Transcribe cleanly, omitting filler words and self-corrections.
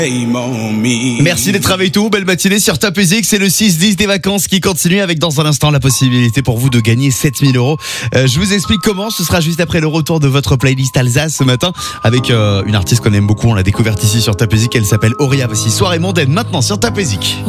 Merci d'être avec nous, belle matinée sur Top Music, c'est le 6-10 des vacances qui continue avec dans un instant la possibilité pour vous de gagner 7000 €. Je vous explique comment, ce sera juste après le retour de votre playlist Alsace ce matin avec une artiste qu'on aime beaucoup, on l'a découverte ici sur Top Music, elle s'appelle Auria, voici Soirée mondaine maintenant sur Top Music.